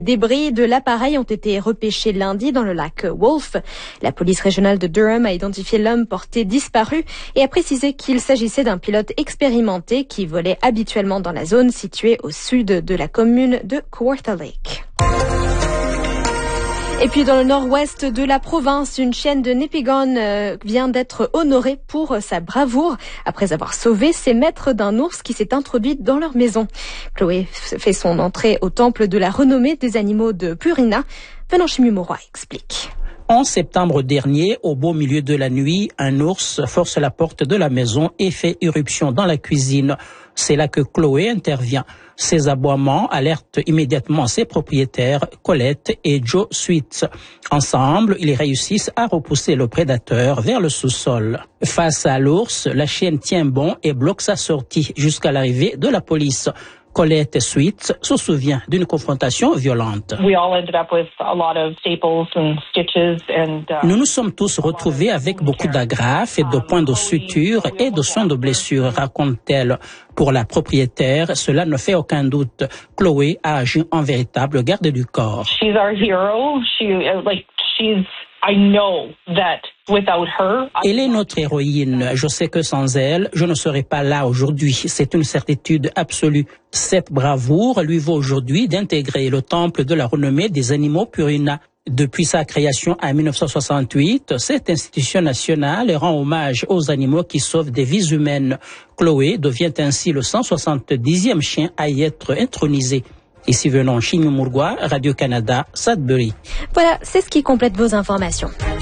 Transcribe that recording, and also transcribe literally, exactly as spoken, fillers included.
Des débris de l'appareil ont été repêchés lundi dans le lac Wolf. La police régionale de Durham a identifié l'homme porté disparu et a précisé qu'il s'agissait d'un pilote expérimenté qui volait habituellement dans la zone située au sud de la commune de Kawartha Lake. Et puis dans le nord-ouest de la province, une chienne de Nipigon euh, vient d'être honorée pour sa bravoure après avoir sauvé ses maîtres d'un ours qui s'est introduit dans leur maison. Chloé fait son entrée au temple de la renommée des animaux de Purina. Penanchimi Moroy explique. En septembre dernier, au beau milieu de la nuit, un ours force la porte de la maison et fait irruption dans la cuisine. C'est là que Chloé intervient. Ses aboiements alertent immédiatement ses propriétaires, Colette et Joe Sweet. Ensemble, ils réussissent à repousser le prédateur vers le sous-sol. Face à l'ours, la chienne tient bon et bloque sa sortie jusqu'à l'arrivée de la police. Colette Sweet se souvient d'une confrontation violente. Nous nous sommes tous retrouvés avec beaucoup d'agrafes et de points de suture et de soins de blessures, raconte-t-elle. Pour la propriétaire, cela ne fait aucun doute. Chloé a agi en véritable garde du corps. She's our hero. She, like, she's, I know that without her. Elle est notre héroïne. Je sais que sans elle, je ne serais pas là aujourd'hui. C'est une certitude absolue. Cette bravoure lui vaut aujourd'hui d'intégrer le temple de la renommée des animaux Purina. Depuis sa création en mille neuf cent soixante-huit, cette institution nationale rend hommage aux animaux qui sauvent des vies humaines. Chloé devient ainsi le cent soixante-dixième chien à y être intronisé. Ici venons Chimimurgwa, Radio-Canada, Sudbury. Voilà, c'est ce qui complète vos informations.